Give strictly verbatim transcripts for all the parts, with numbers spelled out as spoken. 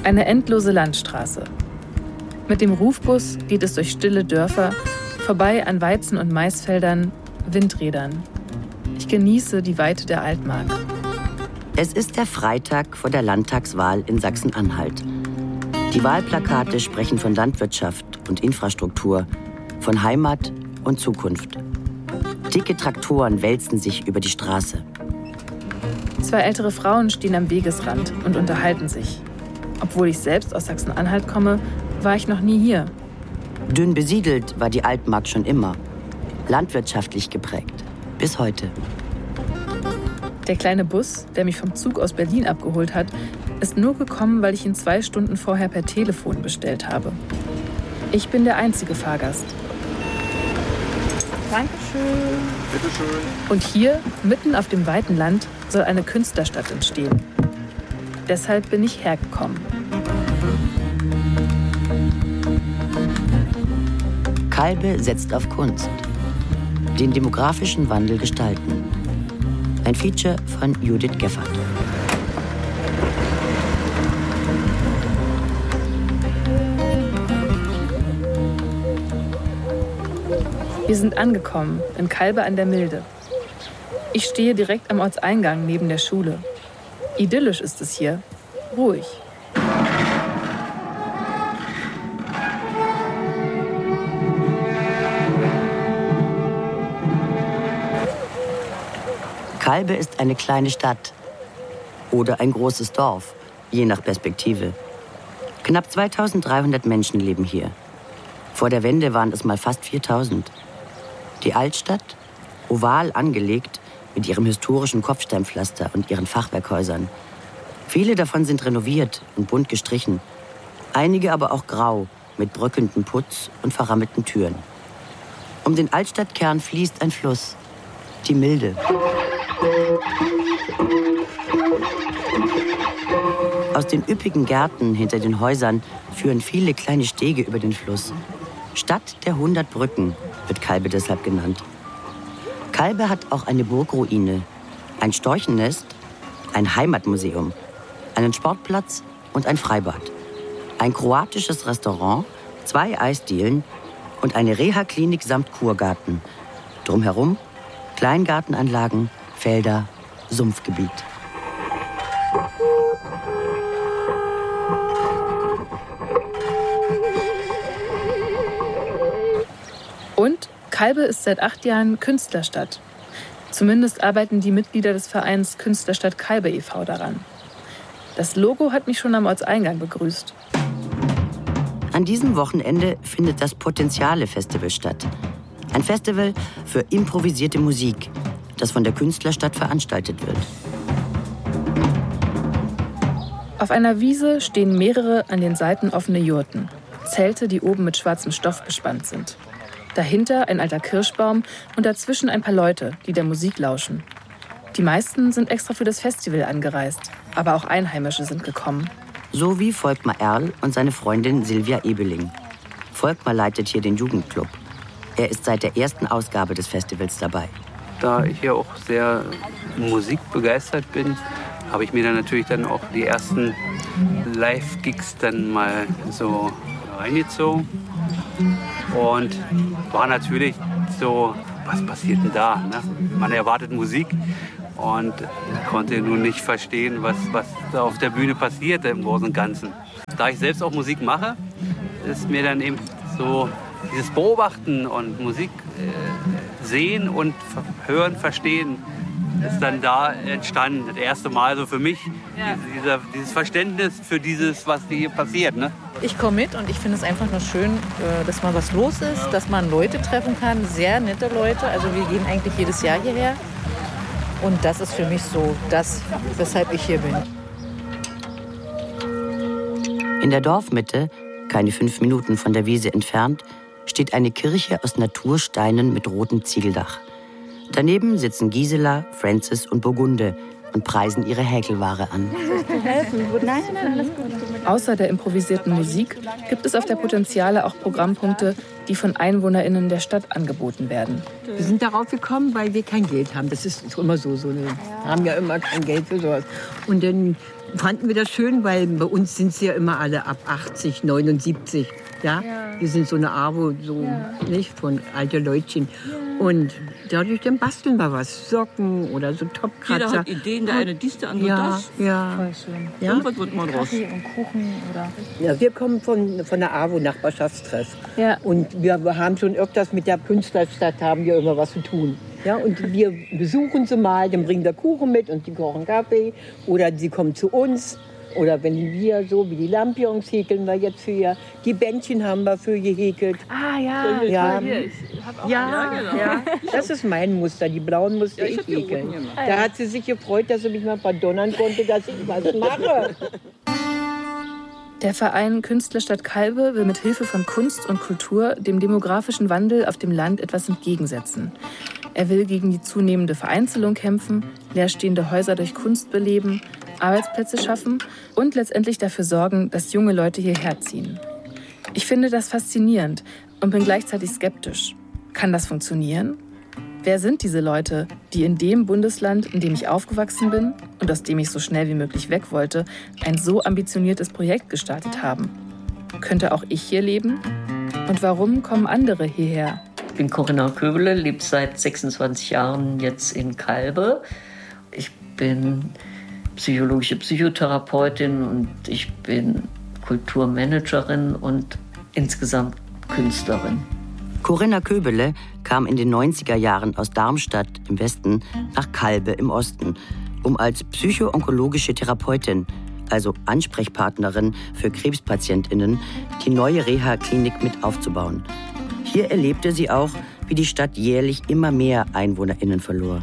Eine endlose Landstraße. Mit dem Rufbus geht es durch stille Dörfer, vorbei an Weizen- und Maisfeldern, Windrädern. Ich genieße die Weite der Altmark. Es ist der Freitag vor der Landtagswahl in Sachsen-Anhalt. Die Wahlplakate sprechen von Landwirtschaft und Infrastruktur, von Heimat und Zukunft. Dicke Traktoren wälzen sich über die Straße. Zwei ältere Frauen stehen am Wegesrand und unterhalten sich. Obwohl ich selbst aus Sachsen-Anhalt komme, war ich noch nie hier. Dünn besiedelt war die Altmark schon immer. Landwirtschaftlich geprägt. Bis heute. Der kleine Bus, der mich vom Zug aus Berlin abgeholt hat, ist nur gekommen, weil ich ihn zwei Stunden vorher per Telefon bestellt habe. Ich bin der einzige Fahrgast. Dankeschön. Bitteschön. Und hier, mitten auf dem weiten Land, soll eine Künstlerstadt entstehen. Deshalb bin ich hergekommen. Kalbe setzt auf Kunst. Den demografischen Wandel gestalten. Ein Feature von Judith Geffert. Wir sind angekommen, in Kalbe an der Milde. Ich stehe direkt am Ortseingang neben der Schule. Idyllisch ist es hier, ruhig. Kalbe ist eine kleine Stadt oder ein großes Dorf, je nach Perspektive. Knapp zweitausenddreihundert Menschen leben hier. Vor der Wende waren es mal fast viertausend. Die Altstadt, oval angelegt, mit ihrem historischen Kopfsteinpflaster und ihren Fachwerkhäusern. Viele davon sind renoviert und bunt gestrichen. Einige aber auch grau, mit bröckelndem Putz und verrammelten Türen. Um den Altstadtkern fließt ein Fluss, die Milde. Aus den üppigen Gärten hinter den Häusern führen viele kleine Stege über den Fluss. Stadt der hundert Brücken wird Kalbe deshalb genannt. Kalbe hat auch eine Burgruine, ein Storchennest, ein Heimatmuseum, einen Sportplatz und ein Freibad, ein kroatisches Restaurant, zwei Eisdielen und eine Reha-Klinik samt Kurgarten. Drumherum Kleingartenanlagen, Felder, Sumpfgebiet. Und Kalbe ist seit acht Jahren Künstlerstadt. Zumindest arbeiten die Mitglieder des Vereins Künstlerstadt Kalbe e V daran. Das Logo hat mich schon am Ortseingang begrüßt. An diesem Wochenende findet das Potenziale-Festival statt. Ein Festival für improvisierte Musik, das von der Künstlerstadt veranstaltet wird. Auf einer Wiese stehen mehrere an den Seiten offene Jurten. Zelte, die oben mit schwarzem Stoff bespannt sind. Dahinter ein alter Kirschbaum und dazwischen ein paar Leute, die der Musik lauschen. Die meisten sind extra für das Festival angereist, aber auch Einheimische sind gekommen. So wie Volkmar Erl und seine Freundin Silvia Ebeling. Volkmar leitet hier den Jugendclub. Er ist seit der ersten Ausgabe des Festivals dabei. Da ich hier auch sehr musikbegeistert bin, habe ich mir dann natürlich dann auch die ersten Live-Gigs dann mal so reingezogen. Und war natürlich so, was passiert denn da? Ne? Man erwartet Musik und konnte nun nicht verstehen, was, was da auf der Bühne passiert im Großen und Ganzen. Da ich selbst auch Musik mache, ist mir dann eben so dieses Beobachten und Musik äh, sehen und hören, verstehen, ist dann da entstanden. Das erste Mal so für mich, ja. dieser, dieses Verständnis für dieses, was hier passiert. Ne? Ich komme mit und ich finde es einfach nur schön, dass mal was los ist, dass man Leute treffen kann, sehr nette Leute. Also wir gehen eigentlich jedes Jahr hierher. Und das ist für mich so das, weshalb ich hier bin. In der Dorfmitte, keine fünf Minuten von der Wiese entfernt, steht eine Kirche aus Natursteinen mit rotem Ziegeldach. Daneben sitzen Gisela, Francis und Burgunde und preisen ihre Häkelware an. Nein, nein, alles gut. Außer der improvisierten Musik gibt es auf der Potenziale auch Programmpunkte, die von EinwohnerInnen der Stadt angeboten werden. Wir sind darauf gekommen, weil wir kein Geld haben. Das ist immer so. so eine, wir haben ja immer kein Geld für sowas. Und dann fanden wir das schön, weil bei uns sind sie ja immer alle ab achtzig, neunundsiebzig. Ja? Ja. Wir sind so eine Abo, so ja. nicht von alte Leutchen. Ja. Und dadurch dann basteln wir was, Socken oder so Topkratzer. Jeder hat Ideen, der eine dies, der andere ja, das. Ja, voll schön. Ja? Irgendwas wird man raus. Kaffee und Kuchen oder. Ja, wir kommen von, von der AWO Nachbarschaftstreff. Ja. Und wir, wir haben schon öfters mit der Künstlerstadt haben wir immer was zu tun. Ja, und wir besuchen sie mal, dann bringen wir Kuchen mit und die kochen Kaffee. Oder sie kommen zu uns. Oder wenn wir so wie die Lampions häkeln wir jetzt für ihr. Die Bändchen haben wir für gehäkelt. Ah ja, ja. Hier, ich hab auch Ja, ja, genau. ja, das ist mein Muster. Die blauen musste Ja, ich ich hab die häkeln. roten gemacht. Da hat sie sich gefreut, dass sie mich mal verdonnern konnte, dass ich was mache. Der Verein Künstlerstadt Kalbe will mit Hilfe von Kunst und Kultur dem demografischen Wandel auf dem Land etwas entgegensetzen. Er will gegen die zunehmende Vereinzelung kämpfen, leerstehende Häuser durch Kunst beleben, Arbeitsplätze schaffen und letztendlich dafür sorgen, dass junge Leute hierher ziehen. Ich finde das faszinierend und bin gleichzeitig skeptisch. Kann das funktionieren? Wer sind diese Leute, die in dem Bundesland, in dem ich aufgewachsen bin und aus dem ich so schnell wie möglich weg wollte, ein so ambitioniertes Projekt gestartet haben? Könnte auch ich hier leben? Und warum kommen andere hierher? Ich bin Corinna Köbele, lebe seit sechsundzwanzig Jahren jetzt in Kalbe. Ich bin psychologische Psychotherapeutin und ich bin Kulturmanagerin und insgesamt Künstlerin. Corinna Köbele kam in den neunziger Jahren aus Darmstadt im Westen nach Kalbe im Osten, um als psycho-onkologische Therapeutin, also Ansprechpartnerin für KrebspatientInnen, die neue Reha-Klinik mit aufzubauen. Hier erlebte sie auch, wie die Stadt jährlich immer mehr EinwohnerInnen verlor.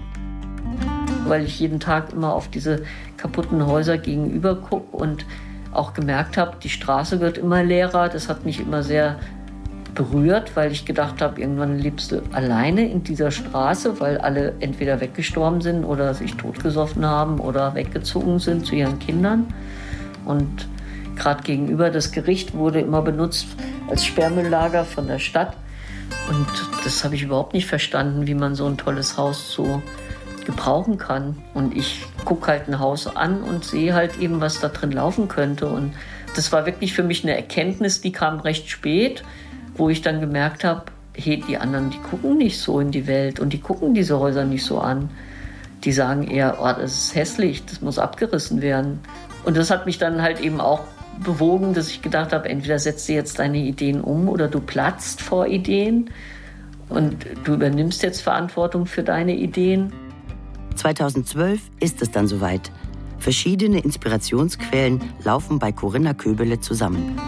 Weil ich jeden Tag immer auf diese kaputten Häuser gegenüber gucke und auch gemerkt habe, die Straße wird immer leerer. Das hat mich immer sehr berührt, weil ich gedacht habe, irgendwann lebst du alleine in dieser Straße, weil alle entweder weggestorben sind oder sich totgesoffen haben oder weggezogen sind zu ihren Kindern. Und gerade gegenüber das Gericht wurde immer benutzt als Sperrmülllager von der Stadt. Und das habe ich überhaupt nicht verstanden, wie man so ein tolles Haus so gebrauchen kann. Und ich gucke halt ein Haus an und sehe halt eben, was da drin laufen könnte. Und das war wirklich für mich eine Erkenntnis, die kam recht spät, wo ich dann gemerkt habe, hey, die anderen, die gucken nicht so in die Welt und die gucken diese Häuser nicht so an. Die sagen eher, oh, das ist hässlich, das muss abgerissen werden. Und das hat mich dann halt eben auch bewogen, dass ich gedacht habe, entweder setzt du jetzt deine Ideen um oder du platzt vor Ideen und du übernimmst jetzt Verantwortung für deine Ideen. zweitausendzwölf ist es dann soweit. Verschiedene Inspirationsquellen laufen bei Corinna Köbele zusammen.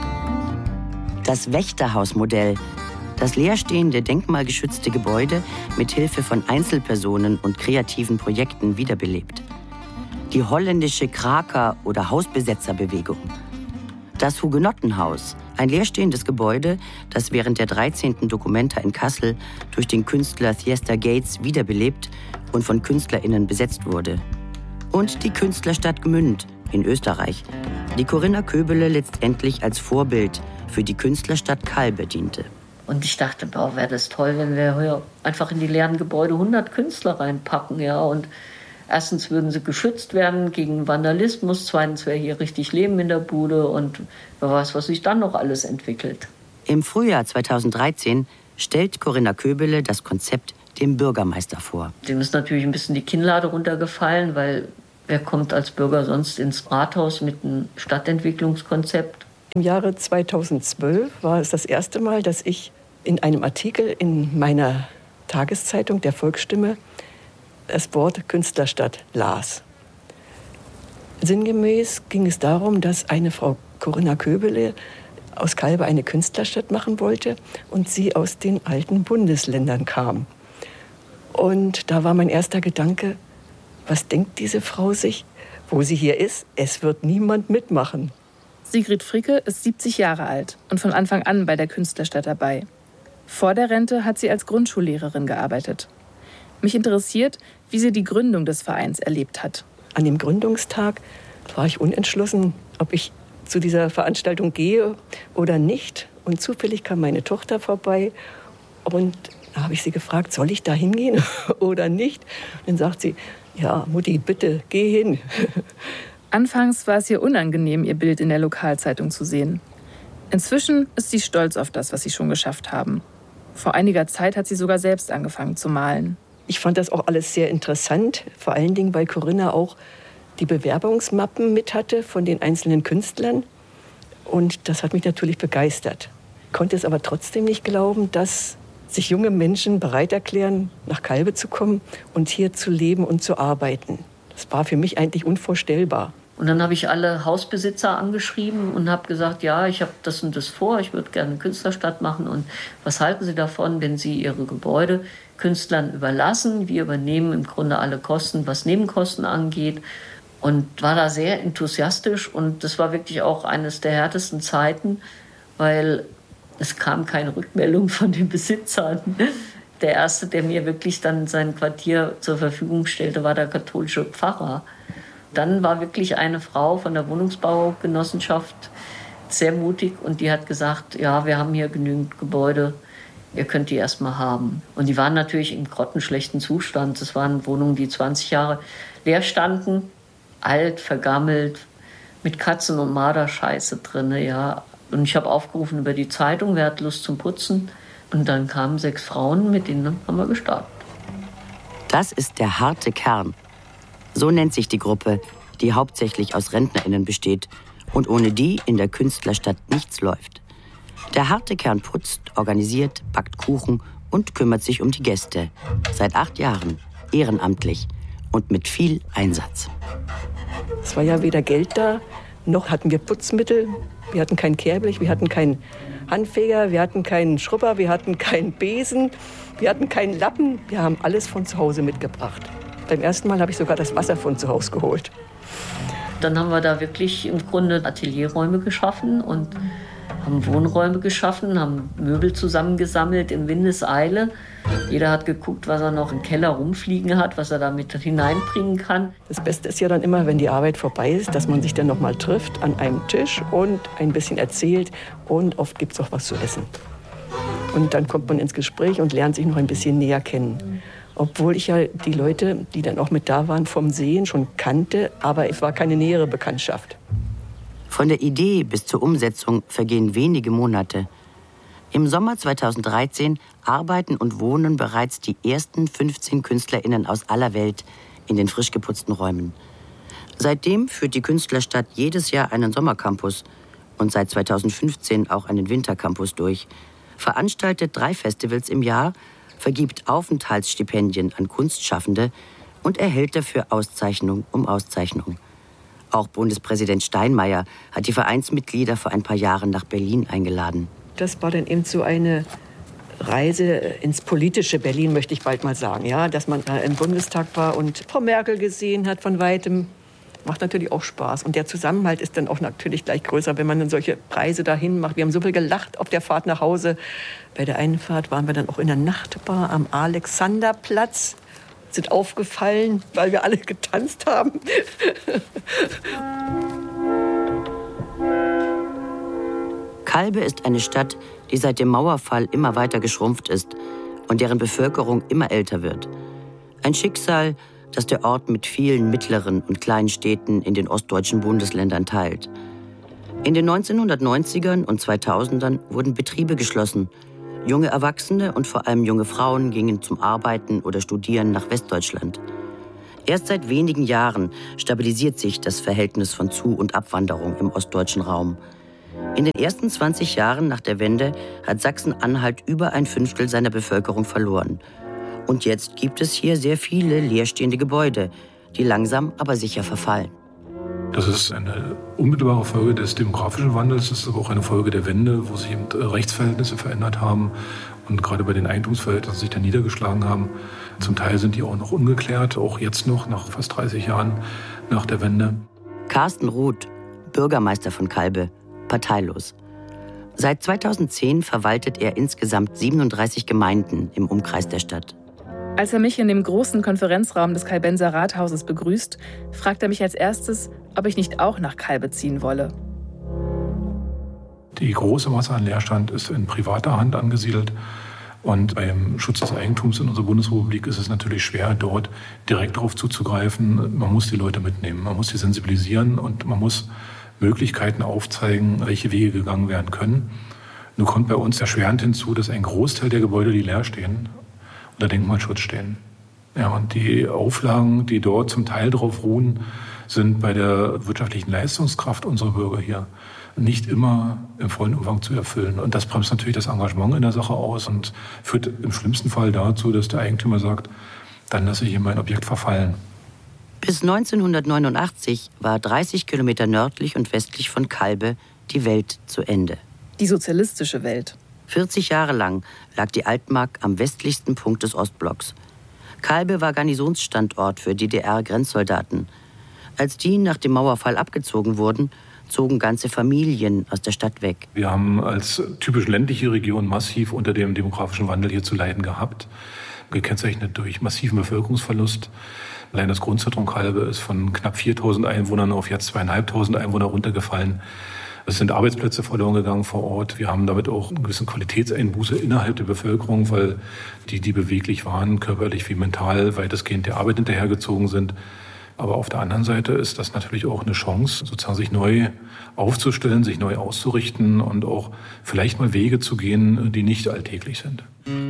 Das Wächterhausmodell, das leerstehende, denkmalgeschützte Gebäude mit Hilfe von Einzelpersonen und kreativen Projekten wiederbelebt. Die holländische Kraker- oder Hausbesetzerbewegung. Das Hugenottenhaus, ein leerstehendes Gebäude, das während der dreizehnten Documenta in Kassel durch den Künstler Thiesta Gates wiederbelebt und von KünstlerInnen besetzt wurde. Und die Künstlerstadt Gmünd in Österreich, die Corinna Köbele letztendlich als Vorbild für die Künstlerstadt Kalbe diente. Und ich dachte, boah, wäre das toll, wenn wir hier einfach in die leeren Gebäude hundert Künstler reinpacken, ja, und erstens würden sie geschützt werden gegen Vandalismus, zweitens wäre hier richtig Leben in der Bude und wer weiß, was sich dann noch alles entwickelt. Im Frühjahr zweitausenddreizehn stellt Corinna Köbele das Konzept dem Bürgermeister vor. Dem ist natürlich ein bisschen die Kinnlade runtergefallen, weil wer kommt als Bürger sonst ins Rathaus mit einem Stadtentwicklungskonzept? Im Jahre zweitausendzwölf war es das erste Mal, dass ich in einem Artikel in meiner Tageszeitung, der Volksstimme, das Wort Künstlerstadt las. Sinngemäß ging es darum, dass eine Frau Corinna Köbele aus Kalbe eine Künstlerstadt machen wollte und sie aus den alten Bundesländern kam. Und da war mein erster Gedanke, was denkt diese Frau sich, wo sie hier ist? Es wird niemand mitmachen. Sigrid Fricke ist siebzig Jahre alt und von Anfang an bei der Künstlerstadt dabei. Vor der Rente hat sie als Grundschullehrerin gearbeitet. Mich interessiert, wie sie die Gründung des Vereins erlebt hat. An dem Gründungstag war ich unentschlossen, ob ich zu dieser Veranstaltung gehe oder nicht. Und zufällig kam meine Tochter vorbei und da habe ich sie gefragt, soll ich da hingehen oder nicht? Und dann sagt sie, ja, Mutti, bitte, geh hin. Anfangs war es ihr unangenehm, ihr Bild in der Lokalzeitung zu sehen. Inzwischen ist sie stolz auf das, was sie schon geschafft haben. Vor einiger Zeit hat sie sogar selbst angefangen zu malen. Ich fand das auch alles sehr interessant, vor allen Dingen, weil Corinna auch die Bewerbungsmappen mit hatte von den einzelnen Künstlern. Und das hat mich natürlich begeistert. Ich konnte es aber trotzdem nicht glauben, dass sich junge Menschen bereit erklären, nach Calbe zu kommen und hier zu leben und zu arbeiten. Das war für mich eigentlich unvorstellbar. Und dann habe ich alle Hausbesitzer angeschrieben und habe gesagt, ja, ich habe das und das vor, ich würde gerne eine Künstlerstadt machen. Und was halten Sie davon, wenn Sie Ihre Gebäude Künstlern überlassen? Wir übernehmen im Grunde alle Kosten, was Nebenkosten angeht. Und war da sehr enthusiastisch. Und das war wirklich auch eines der härtesten Zeiten, weil es kam keine Rückmeldung von den Besitzern. Der erste, der mir wirklich dann sein Quartier zur Verfügung stellte, war der katholische Pfarrer. Dann war wirklich eine Frau von der Wohnungsbaugenossenschaft sehr mutig und die hat gesagt, ja, wir haben hier genügend Gebäude, ihr könnt die erstmal haben. Und die waren natürlich im grottenschlechten Zustand. Das waren Wohnungen, die zwanzig Jahre leer standen, alt, vergammelt, mit Katzen- und Marderscheiße drin. Ja. Und ich habe aufgerufen über die Zeitung, wer hat Lust zum Putzen? Und dann kamen sechs Frauen, mit denen haben wir gestartet. Das ist der harte Kern. So nennt sich die Gruppe, die hauptsächlich aus RentnerInnen besteht und ohne die in der Künstlerstadt nichts läuft. Der harte Kern putzt, organisiert, backt Kuchen und kümmert sich um die Gäste. Seit acht Jahren, ehrenamtlich und mit viel Einsatz. Es war ja weder Geld da, noch hatten wir Putzmittel. Wir hatten kein Kehrblech, wir hatten keinen Handfeger, wir hatten keinen Schrubber, wir hatten keinen Besen, wir hatten keinen Lappen. Wir haben alles von zu Hause mitgebracht. Beim ersten Mal habe ich sogar das Wasser von zu Hause geholt. Dann haben wir da wirklich im Grunde Atelierräume geschaffen und haben Wohnräume geschaffen, haben Möbel zusammengesammelt in Windeseile. Jeder hat geguckt, was er noch im Keller rumfliegen hat, was er damit hineinbringen kann. Das Beste ist ja dann immer, wenn die Arbeit vorbei ist, dass man sich dann noch mal trifft an einem Tisch und ein bisschen erzählt. Und oft gibt es auch was zu essen. Und dann kommt man ins Gespräch und lernt sich noch ein bisschen näher kennen. Obwohl ich ja die Leute, die dann auch mit da waren, vom Sehen schon kannte, aber es war keine nähere Bekanntschaft. Von der Idee bis zur Umsetzung vergehen wenige Monate. Im Sommer zweitausenddreizehn arbeiten und wohnen bereits die ersten fünfzehn KünstlerInnen aus aller Welt in den frisch geputzten Räumen. Seitdem führt die Künstlerstadt jedes Jahr einen Sommercampus und seit zweitausendfünfzehn auch einen Wintercampus durch, veranstaltet drei Festivals im Jahr, vergibt Aufenthaltsstipendien an Kunstschaffende und erhält dafür Auszeichnung um Auszeichnung. Auch Bundespräsident Steinmeier hat die Vereinsmitglieder vor ein paar Jahren nach Berlin eingeladen. Das war dann eben so eine Reise ins politische Berlin, möchte ich bald mal sagen. Ja, dass man da im Bundestag war und Frau Merkel gesehen hat von Weitem. Macht natürlich auch Spaß. Und der Zusammenhalt ist dann auch natürlich gleich größer, wenn man dann solche Preise dahin macht. Wir haben so viel gelacht auf der Fahrt nach Hause. Bei der einen Fahrt waren wir dann auch in der Nachtbar am Alexanderplatz. Sind aufgefallen, weil wir alle getanzt haben. Calbe ist eine Stadt, die seit dem Mauerfall immer weiter geschrumpft ist und deren Bevölkerung immer älter wird. Ein Schicksal, das der Ort mit vielen mittleren und kleinen Städten in den ostdeutschen Bundesländern teilt. In den neunzehnhundertneunzigern und zweitausendern wurden Betriebe geschlossen. Junge Erwachsene und vor allem junge Frauen gingen zum Arbeiten oder Studieren nach Westdeutschland. Erst seit wenigen Jahren stabilisiert sich das Verhältnis von Zu- und Abwanderung im ostdeutschen Raum. In den ersten zwanzig Jahren nach der Wende hat Sachsen-Anhalt über ein Fünftel seiner Bevölkerung verloren. Und jetzt gibt es hier sehr viele leerstehende Gebäude, die langsam aber sicher verfallen. Das ist eine unmittelbare Folge des demografischen Wandels. Das ist aber auch eine Folge der Wende, wo sich eben Rechtsverhältnisse verändert haben und gerade bei den Eigentumsverhältnissen sich dann niedergeschlagen haben. Zum Teil sind die auch noch ungeklärt, auch jetzt noch, nach fast dreißig Jahren nach der Wende. Carsten Ruth, Bürgermeister von Calbe, parteilos. Seit zweitausendzehn verwaltet er insgesamt siebenunddreißig Gemeinden im Umkreis der Stadt. Als er mich in dem großen Konferenzraum des Calbenser Rathauses begrüßt, fragt er mich als erstes, ob ich nicht auch nach Calbe ziehen wolle. Die große Masse an Leerstand ist in privater Hand angesiedelt. Und beim Schutz des Eigentums in unserer Bundesrepublik ist es natürlich schwer, dort direkt darauf zuzugreifen. Man muss die Leute mitnehmen, man muss sie sensibilisieren und man muss Möglichkeiten aufzeigen, welche Wege gegangen werden können. Nur kommt bei uns erschwerend hinzu, dass ein Großteil der Gebäude, die leer stehen, unter Denkmalschutz stehen. Ja, und die Auflagen, die dort zum Teil drauf ruhen, sind bei der wirtschaftlichen Leistungskraft unserer Bürger hier nicht immer im vollen Umfang zu erfüllen. Und das bremst natürlich das Engagement in der Sache aus und führt im schlimmsten Fall dazu, dass der Eigentümer sagt, dann lasse ich hier mein Objekt verfallen. Bis neunzehnhundertneunundachtzig war dreißig Kilometer nördlich und westlich von Kalbe die Welt zu Ende. Die sozialistische Welt. vierzig Jahre lang lag die Altmark am westlichsten Punkt des Ostblocks. Kalbe war Garnisonsstandort für D D R-Grenzsoldaten. Als die nach dem Mauerfall abgezogen wurden, zogen ganze Familien aus der Stadt weg. Wir haben als typisch ländliche Region massiv unter dem demografischen Wandel hier zu leiden gehabt. Gekennzeichnet durch massiven Bevölkerungsverlust. Allein das Grundzentrum Kalbe ist von knapp viertausend Einwohnern auf jetzt zweitausendfünfhundert Einwohner runtergefallen. Es sind Arbeitsplätze verloren gegangen vor Ort. Wir haben damit auch eine gewisse Qualitätseinbuße innerhalb der Bevölkerung, weil die, die beweglich waren, körperlich wie mental, weitestgehend der Arbeit hinterhergezogen sind. Aber auf der anderen Seite ist das natürlich auch eine Chance, sozusagen sich neu aufzustellen, sich neu auszurichten und auch vielleicht mal Wege zu gehen, die nicht alltäglich sind.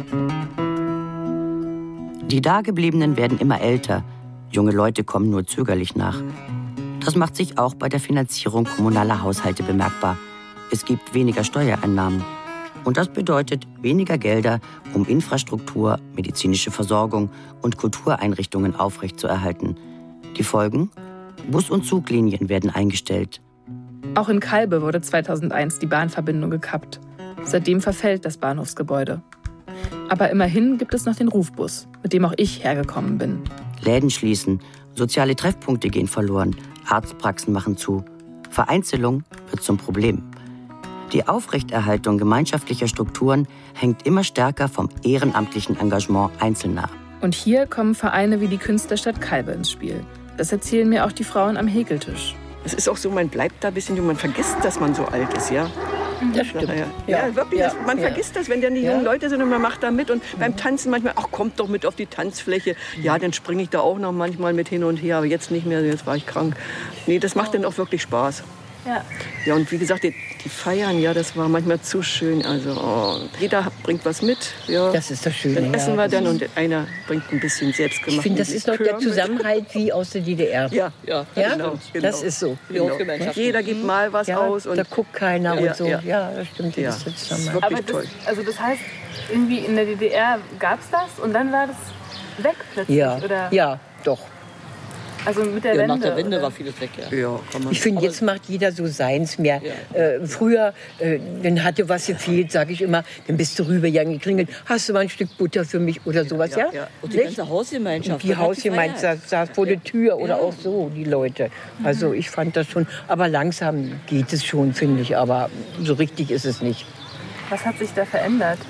Die Dagebliebenen werden immer älter. Junge Leute kommen nur zögerlich nach. Das macht sich auch bei der Finanzierung kommunaler Haushalte bemerkbar. Es gibt weniger Steuereinnahmen. Und das bedeutet weniger Gelder, um Infrastruktur, medizinische Versorgung und Kultureinrichtungen aufrechtzuerhalten. Die Folgen? Bus- und Zuglinien werden eingestellt. Auch in Kalbe wurde zweitausendeins die Bahnverbindung gekappt. Seitdem verfällt das Bahnhofsgebäude. Aber immerhin gibt es noch den Rufbus, mit dem auch ich hergekommen bin. Läden schließen, soziale Treffpunkte gehen verloren, Arztpraxen machen zu. Vereinzelung wird zum Problem. Die Aufrechterhaltung gemeinschaftlicher Strukturen hängt immer stärker vom ehrenamtlichen Engagement Einzelner ab. Und hier kommen Vereine wie die Künstlerstadt Kalbe ins Spiel. Das erzählen mir auch die Frauen am Häkeltisch. Es ist auch so, man bleibt da ein bisschen, man vergisst, dass man so alt ist, ja. Das stimmt. Ja, ja, ja wirklich, ja, das, man ja. vergisst das, wenn dann die jungen ja. Leute sind und man macht da mit. Und beim Tanzen manchmal, ach, kommt doch mit auf die Tanzfläche. Ja, dann springe ich da auch noch manchmal mit hin und her, aber jetzt nicht mehr, jetzt war ich krank. Nee, das macht dann auch wirklich Spaß. Ja. Ja, und wie gesagt, die, die Feiern, ja, das war manchmal zu schön. Also, oh, jeder bringt was mit. Ja. Das ist das Schöne. Dann essen ja. wir dann und einer bringt ein bisschen selbstgemacht. Ich finde, das ist noch der Zusammenhalt wie aus der D D R. Ja, ja, ja? Genau, genau. Das ist so. Genau. Jeder gibt mal was ja, aus. Und da guckt keiner ja, und so. Ja, ja das stimmt. Ja. Das ist wirklich Aber das, toll. Also das heißt, irgendwie in der D D R gab es das und dann war das weg plötzlich? Ja, oder? ja doch. Also mit der ja, Wende? Nach der Wende oder? war vieles weg, ja. Ja, kann man ich finde, jetzt macht jeder so seins mehr. Ja. Äh, früher, äh, dann hatte was gefehlt, sage ich immer, dann bist du rübergegangen, geklingelt, hast du mal ein Stück Butter für mich oder sowas, ja? Ja, ja. Und die ganze Hausgemeinschaft. Die Hausgemeinschaft saß vor der Tür oder Ja. auch so, die Leute. Also ich fand das schon, aber langsam geht es schon, finde ich, aber so richtig ist es nicht. Was hat sich da verändert?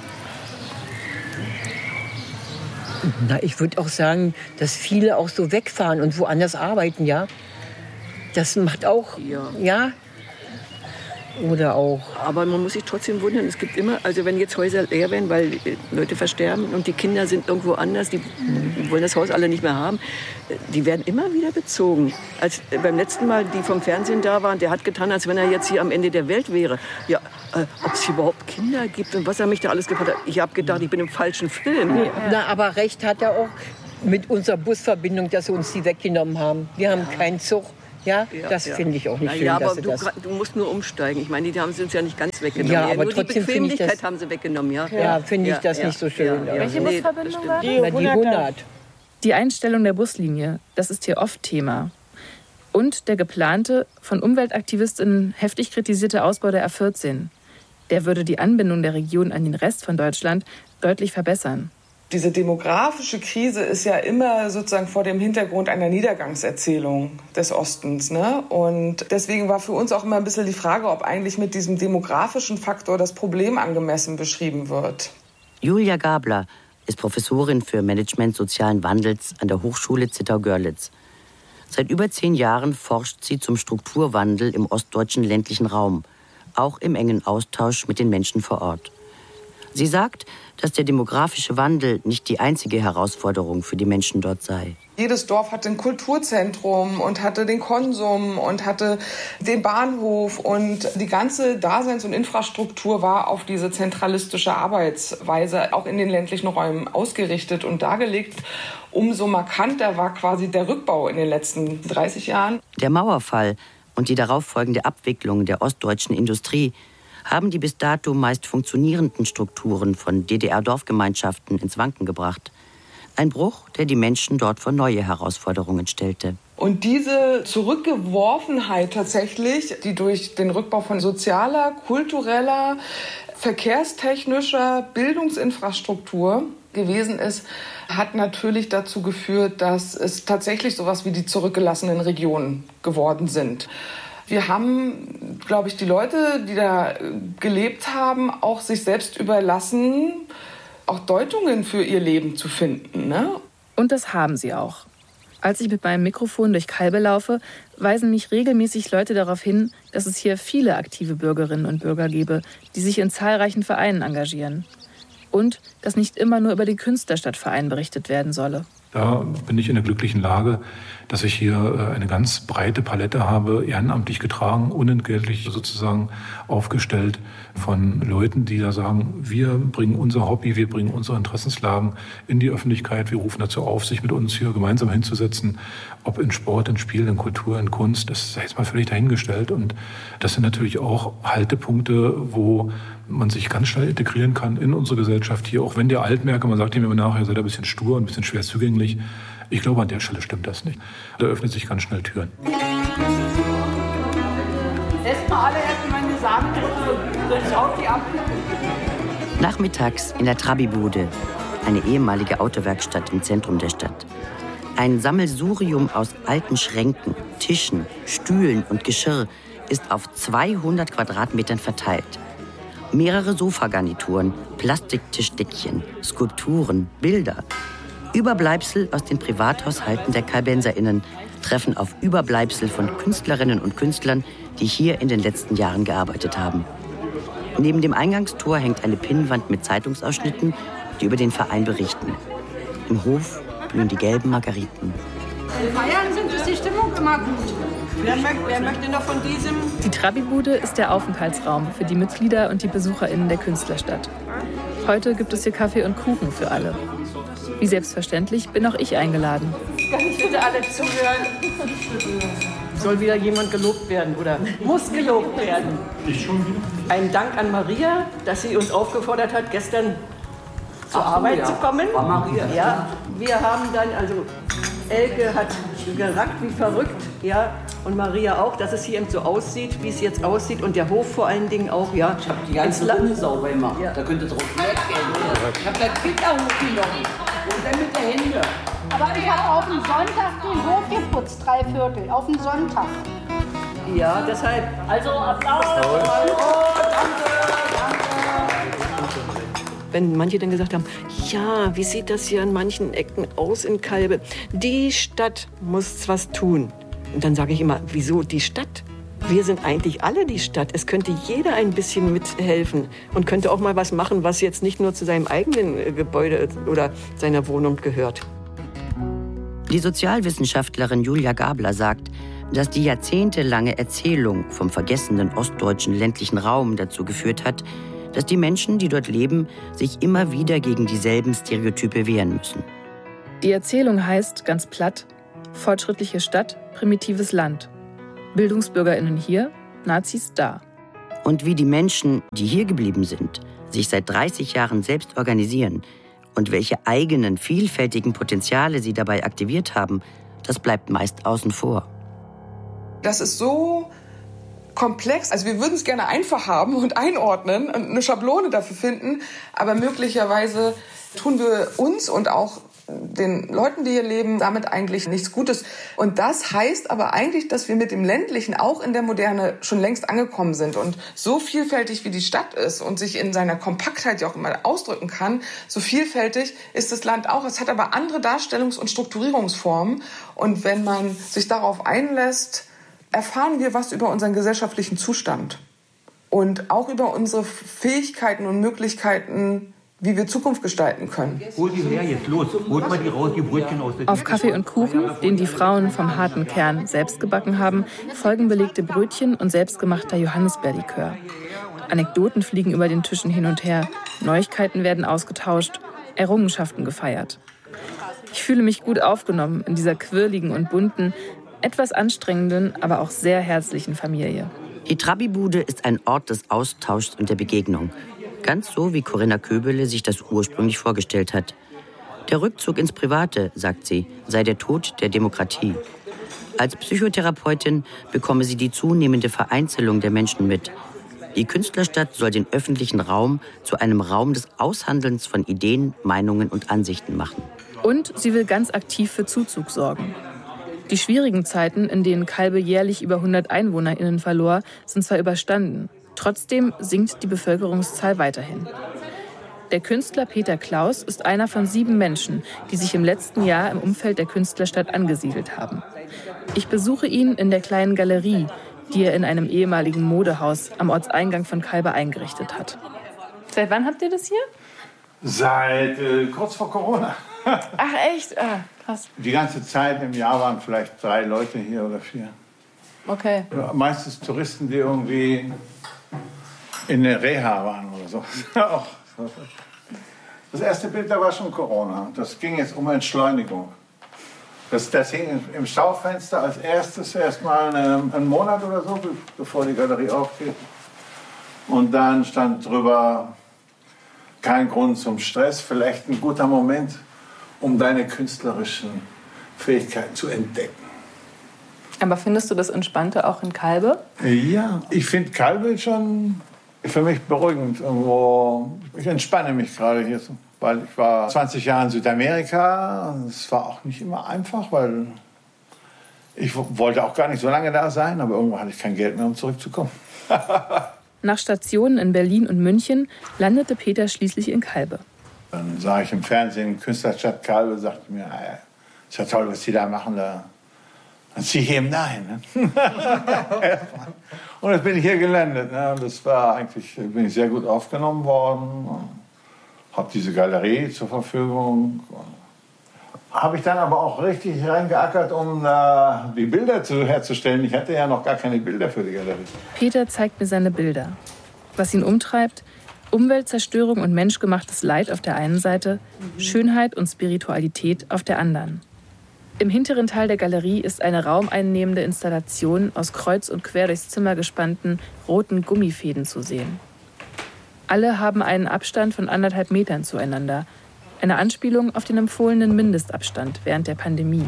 Na, ich würde auch sagen, dass viele auch so wegfahren und woanders arbeiten, ja. Das macht auch, Ja. ja. Oder auch. Aber man muss sich trotzdem wundern, es gibt immer, also wenn jetzt Häuser leer werden, weil äh, Leute versterben und die Kinder sind irgendwo anders, die mhm. wollen das Haus alle nicht mehr haben, die werden immer wieder bezogen. Als äh, beim letzten Mal, die vom Fernsehen da waren, der hat getan, als wenn er jetzt hier am Ende der Welt wäre. Ja, äh, ob es überhaupt Kinder gibt und was er mich da alles gefragt hat. Ich habe gedacht, ich bin im falschen Film. Nee, na, aber recht hat er auch mit unserer Busverbindung, dass sie uns die weggenommen haben. Wir haben ja. keinen Zug. Ja, Ja, das ja. finde ich auch nicht Na schön, ja, dass aber sie du, das... du musst nur umsteigen. Ich meine, die haben sie uns ja nicht ganz weggenommen. Ja, aber nur trotzdem die finde ich Bequemlichkeit das- haben sie weggenommen. Ja, Ja, finde ich das nicht so schön. Ja, Welche Nee, Busverbindung das stimmt. war das? Na, die hundert. Die Einstellung der Buslinie, das ist hier oft Thema. Und der geplante, von UmweltaktivistInnen heftig kritisierte Ausbau der A vierzehn. Der würde die Anbindung der Region an den Rest von Deutschland deutlich verbessern. Diese demografische Krise ist ja immer sozusagen vor dem Hintergrund einer Niedergangserzählung des Ostens, ne? Und deswegen war für uns auch immer ein bisschen die Frage, ob eigentlich mit diesem demografischen Faktor das Problem angemessen beschrieben wird. Julia Gabler ist Professorin für Management sozialen Wandels an der Hochschule Zittau-Görlitz. Seit über zehn Jahren forscht sie zum Strukturwandel im ostdeutschen ländlichen Raum, auch im engen Austausch mit den Menschen vor Ort. Sie sagt, dass der demografische Wandel nicht die einzige Herausforderung für die Menschen dort sei. Jedes Dorf hatte ein Kulturzentrum und hatte den Konsum und hatte den Bahnhof und die ganze Daseins- und Infrastruktur war auf diese zentralistische Arbeitsweise auch in den ländlichen Räumen ausgerichtet und dargelegt. Umso markanter war quasi der Rückbau in den letzten dreißig Jahren. Der Mauerfall und die darauffolgende Abwicklung der ostdeutschen Industrie haben die bis dato meist funktionierenden Strukturen von D D R-Dorfgemeinschaften ins Wanken gebracht. Ein Bruch, der die Menschen dort vor neue Herausforderungen stellte. Und diese Zurückgeworfenheit tatsächlich, die durch den Rückbau von sozialer, kultureller, verkehrstechnischer Bildungsinfrastruktur gewesen ist, hat natürlich dazu geführt, dass es tatsächlich sowas wie die zurückgelassenen Regionen geworden sind. Wir haben, glaube ich, die Leute, die da gelebt haben, auch sich selbst überlassen, auch Deutungen für ihr Leben zu finden, ne? Und das haben sie auch. Als ich mit meinem Mikrofon durch Calbe laufe, weisen mich regelmäßig Leute darauf hin, dass es hier viele aktive Bürgerinnen und Bürger gebe, die sich in zahlreichen Vereinen engagieren. Und dass nicht immer nur über den Künstlerstadtverein berichtet werden solle. Da bin ich in der glücklichen Lage, dass ich hier eine ganz breite Palette habe, ehrenamtlich getragen, unentgeltlich sozusagen aufgestellt von Leuten, die da sagen, wir bringen unser Hobby, wir bringen unsere Interessenslagen in die Öffentlichkeit. Wir rufen dazu auf, sich mit uns hier gemeinsam hinzusetzen, ob in Sport, in Spiel, in Kultur, in Kunst. Das sei jetzt mal völlig dahingestellt. Und das sind natürlich auch Haltepunkte, wo man sich ganz schnell integrieren kann in unsere Gesellschaft hier. Auch wenn der Altmerker, man sagt ihm immer nachher, seid ein bisschen stur, ein bisschen schwer zugänglich. Ich glaube, an der Stelle stimmt das nicht. Da öffnen sich ganz schnell Türen. Erstmal alle erstmal meine Samen drücken, sonst haut die ab. Nachmittags in der Trabi-Bude, eine ehemalige Autowerkstatt im Zentrum der Stadt. Ein Sammelsurium aus alten Schränken, Tischen, Stühlen und Geschirr ist auf zweihundert Quadratmetern verteilt. Mehrere Sofagarnituren, Plastiktischdeckchen, Skulpturen, Bilder. Überbleibsel aus den Privathaushalten der KalbenserInnen treffen auf Überbleibsel von Künstlerinnen und Künstlern, die hier in den letzten Jahren gearbeitet haben. Neben dem Eingangstor hängt eine Pinnwand mit Zeitungsausschnitten, die über den Verein berichten. Im Hof blühen die gelben Margariten. Feiern sind, ist die Stimmung immer gut. Wer möchte, wer möchte noch von diesem? Die Trabi-Bude ist der Aufenthaltsraum für die Mitglieder und die BesucherInnen der Künstlerstadt. Heute gibt es hier Kaffee und Kuchen für alle. Wie selbstverständlich bin auch ich eingeladen. Kann ich bitte alle zuhören? Soll wieder jemand gelobt werden oder muss gelobt werden? Ich schon wieder. Ein Dank an Maria, dass sie uns aufgefordert hat, gestern zur Ach, Arbeit ja. zu kommen. War Maria. Ja, wir haben dann, also Elke hat gerackt wie verrückt, ja, und Maria auch, dass es hier eben so aussieht, wie es jetzt aussieht und der Hof vor allen Dingen auch, ja. Ich habe die ganze Runde sauber gemacht. Ja. Da könnte drauf weggehen. Ich habe das Kind auch hochgenommen. Und dann mit der Hände. Aber ich habe auf den Sonntag den Hof geputzt, drei Viertel, auf den Sonntag. Ja, deshalb. Also Applaus! Wenn manche dann gesagt haben, ja, wie sieht das hier an manchen Ecken aus in Calbe? Die Stadt muss was tun. Und dann sage ich immer, wieso die Stadt? Wir sind eigentlich alle die Stadt. Es könnte jeder ein bisschen mithelfen und könnte auch mal was machen, was jetzt nicht nur zu seinem eigenen Gebäude oder seiner Wohnung gehört. Die Sozialwissenschaftlerin Julia Gabler sagt, dass die jahrzehntelange Erzählung vom vergessenen ostdeutschen ländlichen Raum dazu geführt hat, dass die Menschen, die dort leben, sich immer wieder gegen dieselben Stereotype wehren müssen. Die Erzählung heißt, ganz platt, fortschrittliche Stadt, primitives Land. BildungsbürgerInnen hier, Nazis da. Und wie die Menschen, die hier geblieben sind, sich seit dreißig Jahren selbst organisieren und welche eigenen, vielfältigen Potenziale sie dabei aktiviert haben, das bleibt meist außen vor. Das ist so komplex. Also wir würden es gerne einfach haben und einordnen und eine Schablone dafür finden, aber möglicherweise tun wir uns und auch den Leuten, die hier leben, damit eigentlich nichts Gutes. Und das heißt aber eigentlich, dass wir mit dem Ländlichen auch in der Moderne schon längst angekommen sind. Und so vielfältig wie die Stadt ist und sich in seiner Kompaktheit ja auch immer ausdrücken kann, so vielfältig ist das Land auch. Es hat aber andere Darstellungs- und Strukturierungsformen. Und wenn man sich darauf einlässt, erfahren wir was über unseren gesellschaftlichen Zustand. und auch über unsere Fähigkeiten und Möglichkeiten, wie wir Zukunft gestalten können. Hol die her, jetzt los. Holt mal die raus, die Brötchen aus der Auf Kaffee und Kuchen, den die Frauen vom harten Kern selbst gebacken haben, folgen belegte Brötchen und selbstgemachter Johannisbeerlikör. Anekdoten fliegen über den Tischen hin und her, Neuigkeiten werden ausgetauscht, Errungenschaften gefeiert. Ich fühle mich gut aufgenommen in dieser quirligen und bunten, etwas anstrengenden, aber auch sehr herzlichen Familie. Die Trabi-Bude ist ein Ort des Austauschs und der Begegnung. Ganz so, wie Corinna Köbele sich das ursprünglich vorgestellt hat. Der Rückzug ins Private, sagt sie, sei der Tod der Demokratie. Als Psychotherapeutin bekomme sie die zunehmende Vereinzelung der Menschen mit. Die Künstlerstadt soll den öffentlichen Raum zu einem Raum des Aushandelns von Ideen, Meinungen und Ansichten machen. Und sie will ganz aktiv für Zuzug sorgen. Die schwierigen Zeiten, in denen Calbe jährlich über hundert EinwohnerInnen verlor, sind zwar überstanden. Trotzdem sinkt die Bevölkerungszahl weiterhin. Der Künstler Peter Klaus ist einer von sieben Menschen, die sich im letzten Jahr im Umfeld der Künstlerstadt angesiedelt haben. Ich besuche ihn in der kleinen Galerie, die er in einem ehemaligen Modehaus am Ortseingang von Calbe eingerichtet hat. Seit wann habt ihr das hier? Seit äh, kurz vor Corona. Ach echt? Ah, krass. Die ganze Zeit im Jahr waren vielleicht drei Leute hier oder vier. Okay. Ja, meistens Touristen, die irgendwie in der Reha waren oder so. Das erste Bild, da war schon Corona. Das ging jetzt um Entschleunigung. Das, das hing im Schaufenster als erstes erst mal einen, einen Monat oder so, bevor die Galerie aufgeht. Und dann stand drüber, kein Grund zum Stress, vielleicht ein guter Moment, um deine künstlerischen Fähigkeiten zu entdecken. Aber findest du das Entspannte auch in Calbe? Ja, ich finde Calbe schon für mich beruhigend. Irgendwo, ich entspanne mich gerade hier so. Weil ich war zwanzig Jahre in Südamerika. Es war auch nicht immer einfach, weil ich wollte auch gar nicht so lange da sein. Aber irgendwann hatte ich kein Geld mehr, um zurückzukommen. Nach Stationen in Berlin und München landete Peter schließlich in Calbe. Dann sah ich im Fernsehen Künstlerstadt Calbe, sagte mir, ah, ist ja toll, was die da machen. Da. Dann ziehe ich eben dahin. Ne? Und jetzt bin ich hier gelandet. Ne? Das war eigentlich, bin ich sehr gut aufgenommen worden. Habe diese Galerie zur Verfügung. Habe ich dann aber auch richtig reingeackert, um äh, die Bilder zu, herzustellen. Ich hatte ja noch gar keine Bilder für die Galerie. Peter zeigt mir seine Bilder. Was ihn umtreibt: Umweltzerstörung und menschgemachtes Leid auf der einen Seite, Schönheit und Spiritualität auf der anderen. Im hinteren Teil der Galerie ist eine raumeinnehmende Installation aus kreuz und quer durchs Zimmer gespannten roten Gummifäden zu sehen. Alle haben einen Abstand von anderthalb Metern zueinander. Eine Anspielung auf den empfohlenen Mindestabstand während der Pandemie.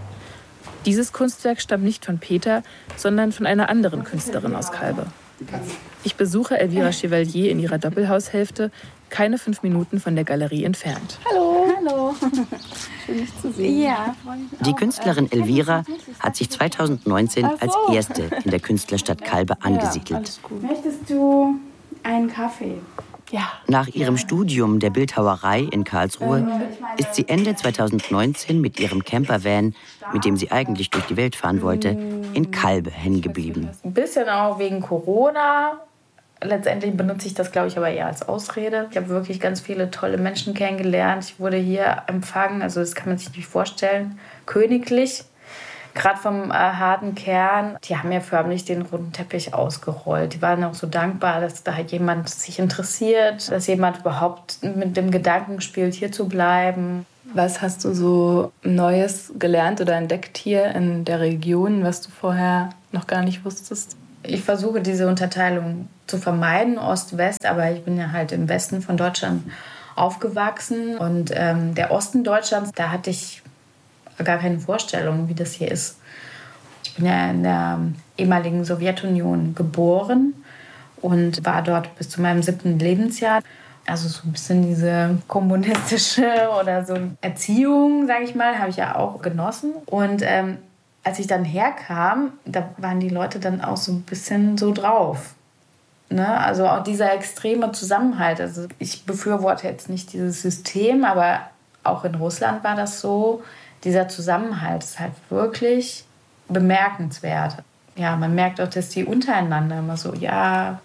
Dieses Kunstwerk stammt nicht von Peter, sondern von einer anderen Künstlerin aus Calbe. Ich besuche Elvira Chevalier in ihrer Doppelhaushälfte, keine fünf Minuten von der Galerie entfernt. Hallo. Hallo. Schön, dich zu sehen. Ja, Die Künstlerin Elvira hat sich zweitausendneunzehn als erste in der Künstlerstadt Calbe angesiedelt. Möchtest du einen Kaffee? Ja. Nach ihrem Studium der Bildhauerei in Karlsruhe ist sie Ende zweitausendneunzehn mit ihrem Campervan, mit dem sie eigentlich durch die Welt fahren wollte, in Calbe hängen geblieben. Ein bisschen auch wegen Corona. Letztendlich benutze ich das, glaube ich, aber eher als Ausrede. Ich habe wirklich ganz viele tolle Menschen kennengelernt. Ich wurde hier empfangen, also das kann man sich nicht vorstellen, königlich. Gerade vom äh, harten Kern, die haben ja förmlich den roten Teppich ausgerollt. Die waren auch so dankbar, dass da jemand sich interessiert, dass jemand überhaupt mit dem Gedanken spielt, hier zu bleiben. Was hast du so Neues gelernt oder entdeckt hier in der Region, was du vorher noch gar nicht wusstest? Ich versuche diese Unterteilung zu vermeiden, Ost-West, aber ich bin ja halt im Westen von Deutschland aufgewachsen. Und ähm, der Osten Deutschlands, da hatte ich gar keine Vorstellung, wie das hier ist. Ich bin ja in der ehemaligen Sowjetunion geboren und war dort bis zu meinem siebten Lebensjahr. Also so ein bisschen diese kommunistische oder so Erziehung, sage ich mal, habe ich ja auch genossen. Und ähm, als ich dann herkam, da waren die Leute dann auch so ein bisschen so drauf. Ne? Also auch dieser extreme Zusammenhalt. Also ich befürworte jetzt nicht dieses System, aber auch in Russland war das so. Dieser Zusammenhalt ist halt wirklich bemerkenswert. Ja, man merkt auch, dass die untereinander immer so, ja,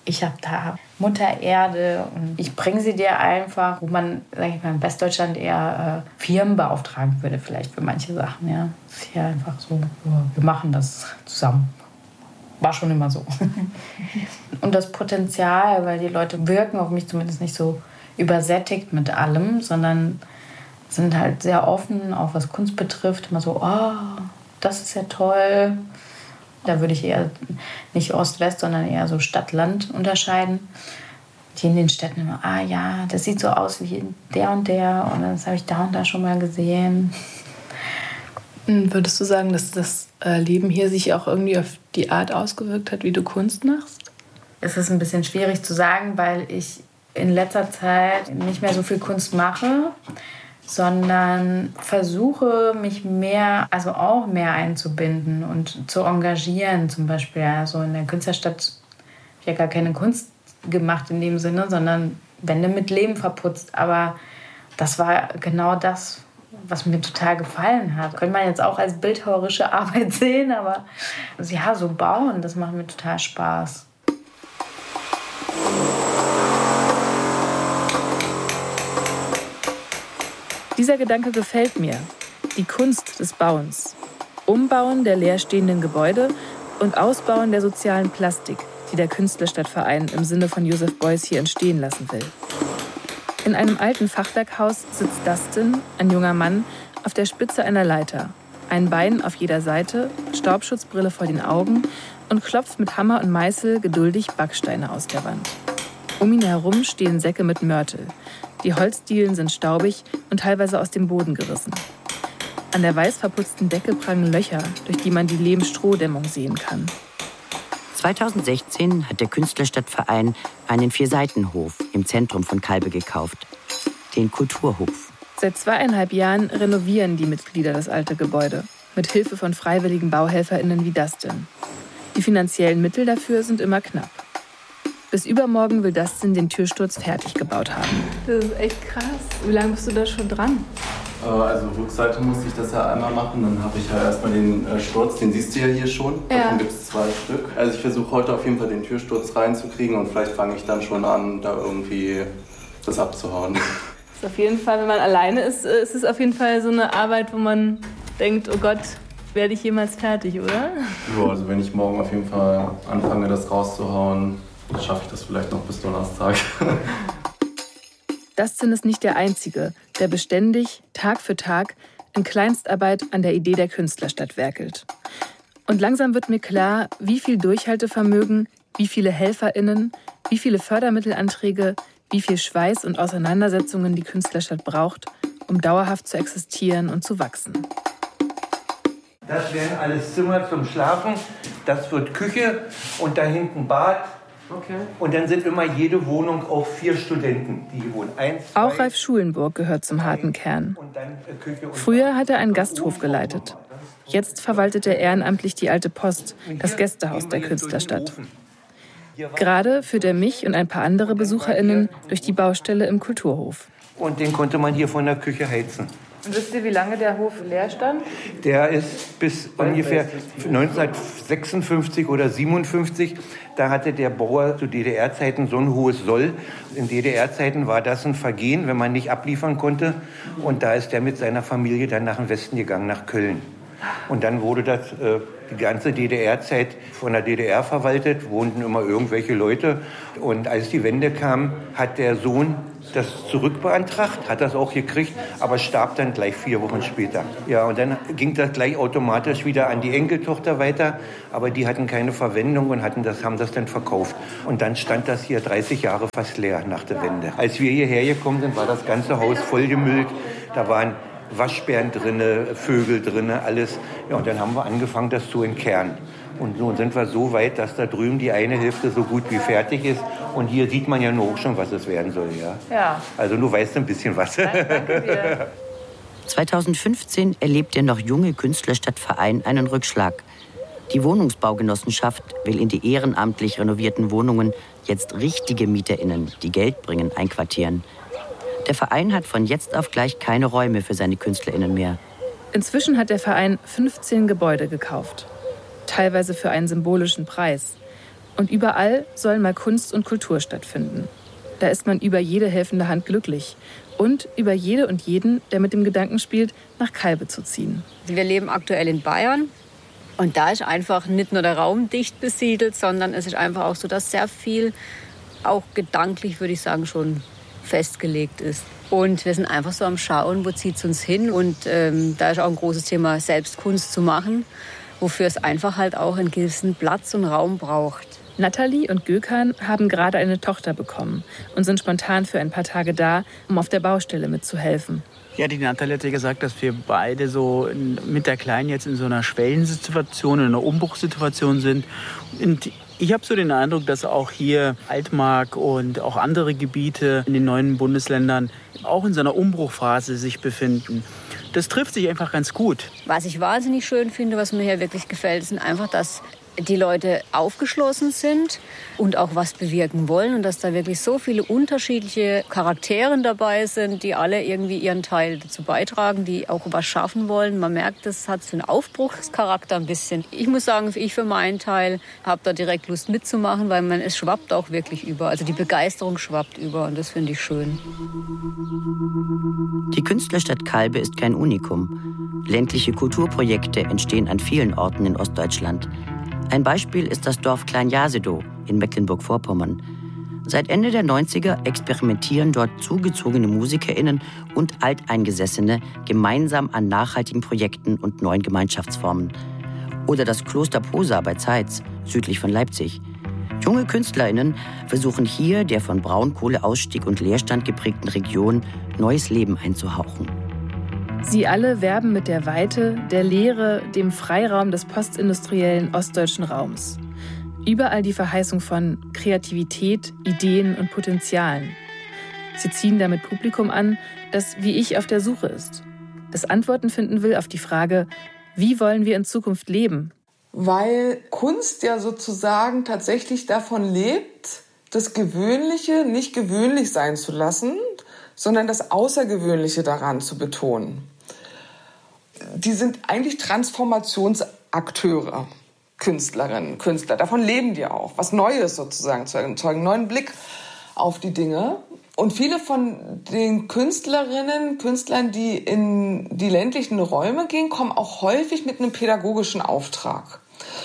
ich habe da Mutter Erde und ich bringe sie dir einfach, wo man, sage ich mal, in Westdeutschland eher äh, Firmen beauftragen würde vielleicht für manche Sachen. Ja. Das ist hier einfach so, wir machen das zusammen. War schon immer so. Und das Potenzial, weil die Leute wirken auf mich zumindest nicht so übersättigt mit allem, sondern sind halt sehr offen, auch was Kunst betrifft. Immer so, oh, das ist ja toll. Da würde ich eher nicht Ost-West, sondern eher so Stadt-Land unterscheiden. Die in den Städten immer, ah ja, das sieht so aus wie der und der und das habe ich da und da schon mal gesehen. Würdest du sagen, dass das Leben hier sich auch irgendwie auf die Art ausgewirkt hat, wie du Kunst machst? Es ist ein bisschen schwierig zu sagen, weil ich in letzter Zeit nicht mehr so viel Kunst mache, sondern versuche, mich mehr, also auch mehr einzubinden und zu engagieren. Zum Beispiel also in der Künstlerstadt habe ich ja gar keine Kunst gemacht in dem Sinne, sondern Wände mit Leben verputzt. Aber das war genau das, was mir total gefallen hat. Könnte man jetzt auch als bildhauerische Arbeit sehen, aber ja, so bauen, das macht mir total Spaß. Dieser Gedanke gefällt mir. Die Kunst des Bauens. Umbauen der leerstehenden Gebäude und Ausbauen der sozialen Plastik, die der Künstlerstadtverein im Sinne von Joseph Beuys hier entstehen lassen will. In einem alten Fachwerkhaus sitzt Dustin, ein junger Mann, auf der Spitze einer Leiter. Ein Bein auf jeder Seite, Staubschutzbrille vor den Augen und klopft mit Hammer und Meißel geduldig Backsteine aus der Wand. Um ihn herum stehen Säcke mit Mörtel. Die Holzdielen sind staubig und teilweise aus dem Boden gerissen. An der weiß verputzten Decke prangen Löcher, durch die man die Lehm-Strohdämmung sehen kann. zweitausendsechzehn hat der Künstlerstadtverein einen Vierseitenhof im Zentrum von Calbe gekauft, den Kulturhof. Seit zweieinhalb Jahren renovieren die Mitglieder das alte Gebäude, mit Hilfe von freiwilligen BauhelferInnen wie Dustin. Die finanziellen Mittel dafür sind immer knapp. Bis übermorgen will Dustin den Türsturz fertig gebaut haben. Das ist echt krass. Wie lange bist du da schon dran? Also Rückseite musste ich das ja einmal machen, dann habe ich ja erstmal den Sturz, den siehst du ja hier schon. Ja. Davon gibt es zwei Stück. Also ich versuche heute auf jeden Fall den Türsturz reinzukriegen und vielleicht fange ich dann schon an, da irgendwie das abzuhauen. Ist auf jeden Fall, wenn man alleine ist, ist es auf jeden Fall so eine Arbeit, wo man denkt, oh Gott, werde ich jemals fertig, oder? Ja, also wenn ich morgen auf jeden Fall anfange, das rauszuhauen, schaffe ich das vielleicht noch bis Donnerstag. Dustin ist nicht der Einzige, der beständig, Tag für Tag, in Kleinstarbeit an der Idee der Künstlerstadt werkelt. Und langsam wird mir klar, wie viel Durchhaltevermögen, wie viele HelferInnen, wie viele Fördermittelanträge, wie viel Schweiß und Auseinandersetzungen die Künstlerstadt braucht, um dauerhaft zu existieren und zu wachsen. Das wären alles Zimmer zum Schlafen, das wird Küche und da hinten Bad. Okay. Und dann sind immer jede Wohnung auch vier Studenten, die hier wohnen. Eins, zwei, Auch Ralf Schulenburg gehört zum harten Kern. Früher hat er einen Gasthof geleitet. Jetzt verwaltet er ehrenamtlich die Alte Post, das Gästehaus der Künstlerstadt. Gerade führt er mich und ein paar andere BesucherInnen durch die Baustelle im Kulturhof. Und den konnte man hier von der Küche heizen. Und wisst ihr, wie lange der Hof leer stand? Der ist bis ungefähr neunzehnhundertsechsundfünfzig oder siebenundfünfzig, da hatte der Bauer zu D D R-Zeiten so ein hohes Soll. In D D R-Zeiten war das ein Vergehen, wenn man nicht abliefern konnte. Und da ist der mit seiner Familie dann nach dem Westen gegangen, nach Köln. Und dann wurde das äh, die ganze D D R-Zeit von der D D R verwaltet, wohnten immer irgendwelche Leute. Und als die Wende kam, hat der Sohn das zurückbeantragt, hat das auch gekriegt, aber starb dann gleich vier Wochen später. Ja, und dann ging das gleich automatisch wieder an die Enkeltochter weiter, aber die hatten keine Verwendung und hatten das, haben das dann verkauft. Und dann stand das hier dreißig Jahre fast leer nach der Wende. Als wir hierher gekommen sind, war das ganze Haus vollgemüllt. Da waren Waschbären drinne, Vögel drinne, alles. Ja, und dann haben wir angefangen, das zu entkernen. Und nun sind wir so weit, dass da drüben die eine Hälfte so gut wie fertig ist. Und hier sieht man ja nur auch schon, was es werden soll. Ja. Ja. Also du weißt ein bisschen was. Danke dir. zweitausendfünfzehn erlebt der noch junge Künstlerstadtverein einen Rückschlag. Die Wohnungsbaugenossenschaft will in die ehrenamtlich renovierten Wohnungen jetzt richtige MieterInnen, die Geld bringen, einquartieren. Der Verein hat von jetzt auf gleich keine Räume für seine KünstlerInnen mehr. Inzwischen hat der Verein fünfzehn Gebäude gekauft. Teilweise für einen symbolischen Preis. Und überall sollen mal Kunst und Kultur stattfinden. Da ist man über jede helfende Hand glücklich. Und über jede und jeden, der mit dem Gedanken spielt, nach Calbe zu ziehen. Wir leben aktuell in Bayern. Und da ist einfach nicht nur der Raum dicht besiedelt, sondern es ist einfach auch so, dass sehr viel, auch gedanklich würde ich sagen, schon festgelegt ist. Und wir sind einfach so am Schauen, wo zieht es uns hin. Und ähm, da ist auch ein großes Thema, selbst Kunst zu machen, wofür es einfach halt auch einen gewissen Platz und Raum braucht. Nathalie und Gökhan haben gerade eine Tochter bekommen und sind spontan für ein paar Tage da, um auf der Baustelle mitzuhelfen. Ja, die Nathalie hat ja gesagt, dass wir beide so mit der Kleinen jetzt in so einer Schwellensituation, in einer Umbruchssituation sind. Und ich habe so den Eindruck, dass auch hier Altmark und auch andere Gebiete in den neuen Bundesländern auch in so einer Umbruchphase sich befinden. Das trifft sich einfach ganz gut. Was ich wahnsinnig schön finde, was mir hier wirklich gefällt, ist einfach, dass die Leute aufgeschlossen sind und auch was bewirken wollen und dass da wirklich so viele unterschiedliche Charaktere dabei sind, die alle irgendwie ihren Teil dazu beitragen, die auch was schaffen wollen. Man merkt, das hat so einen Aufbruchscharakter ein bisschen. Ich muss sagen, ich für meinen Teil habe da direkt Lust mitzumachen, weil man, es schwappt auch wirklich über. Also die Begeisterung schwappt über und das finde ich schön. Die Künstlerstadt Calbe ist kein Unikum. Ländliche Kulturprojekte entstehen an vielen Orten in Ostdeutschland. Ein Beispiel ist das Dorf Klein-Jasedow in Mecklenburg-Vorpommern. Seit Ende der neunziger experimentieren dort zugezogene MusikerInnen und Alteingesessene gemeinsam an nachhaltigen Projekten und neuen Gemeinschaftsformen. Oder das Kloster Posa bei Zeitz, südlich von Leipzig. Junge KünstlerInnen versuchen hier der von Braunkohleausstieg und Leerstand geprägten Region neues Leben einzuhauchen. Sie alle werben mit der Weite, der Leere, dem Freiraum des postindustriellen ostdeutschen Raums. Überall die Verheißung von Kreativität, Ideen und Potenzialen. Sie ziehen damit Publikum an, das wie ich auf der Suche ist. Das Antworten finden will auf die Frage, wie wollen wir in Zukunft leben? Weil Kunst ja sozusagen tatsächlich davon lebt, das Gewöhnliche nicht gewöhnlich sein zu lassen, sondern das Außergewöhnliche daran zu betonen. Die sind eigentlich Transformationsakteure, Künstlerinnen, Künstler. Davon leben die auch. Was Neues sozusagen zu erzeugen, einen neuen Blick auf die Dinge. Und viele von den Künstlerinnen, Künstlern, die in die ländlichen Räume gehen, kommen auch häufig mit einem pädagogischen Auftrag.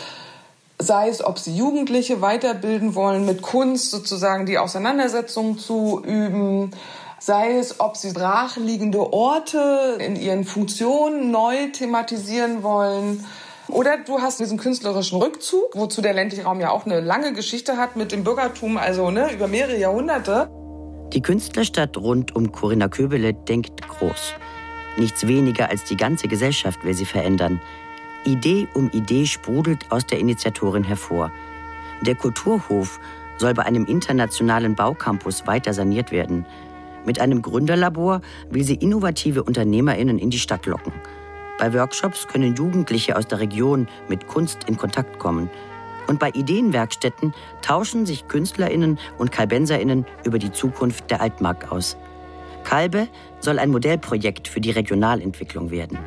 Sei es, ob sie Jugendliche weiterbilden wollen, mit Kunst sozusagen die Auseinandersetzung zu üben, sei es, ob sie brachliegende Orte in ihren Funktionen neu thematisieren wollen. Oder du hast diesen künstlerischen Rückzug, wozu der ländliche Raum ja auch eine lange Geschichte hat mit dem Bürgertum, also ne, über mehrere Jahrhunderte. Die Künstlerstadt rund um Corinna Köbele denkt groß. Nichts weniger als die ganze Gesellschaft will sie verändern. Idee um Idee sprudelt aus der Initiatorin hervor. Der Kulturhof soll bei einem internationalen Baucampus weiter saniert werden. Mit einem Gründerlabor will sie innovative UnternehmerInnen in die Stadt locken. Bei Workshops können Jugendliche aus der Region mit Kunst in Kontakt kommen. Und bei Ideenwerkstätten tauschen sich KünstlerInnen und KalbenserInnen über die Zukunft der Altmark aus. Calbe soll ein Modellprojekt für die Regionalentwicklung werden.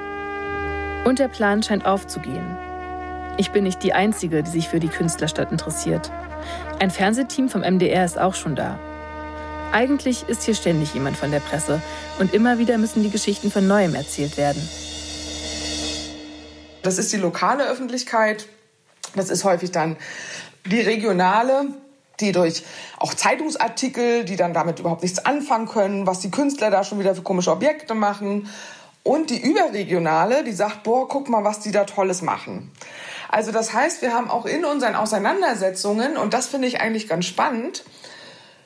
Und der Plan scheint aufzugehen. Ich bin nicht die Einzige, die sich für die Künstlerstadt interessiert. Ein Fernsehteam vom M D R ist auch schon da. Eigentlich ist hier ständig jemand von der Presse und immer wieder müssen die Geschichten von Neuem erzählt werden. Das ist die lokale Öffentlichkeit, das ist häufig dann die regionale, die durch auch Zeitungsartikel, die dann damit überhaupt nichts anfangen können, was die Künstler da schon wieder für komische Objekte machen. Und die überregionale, die sagt, boah, guck mal, was die da Tolles machen. Also das heißt, wir haben auch in unseren Auseinandersetzungen, und das finde ich eigentlich ganz spannend,